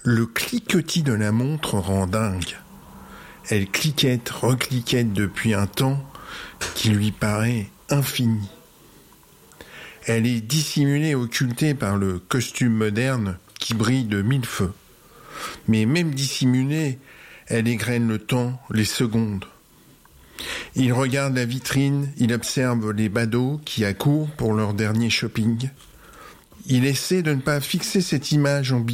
Le cliquetis de la montre rend dingue. Elle cliquette, recliquette depuis un temps qui lui paraît infini. Elle est dissimulée, occultée par le costume moderne qui brille de mille feux. Mais même dissimulée, elle égrène le temps, les secondes. Il regarde la vitrine, il observe les badauds qui accourent pour leur dernier shopping. Il essaie de ne pas fixer cette image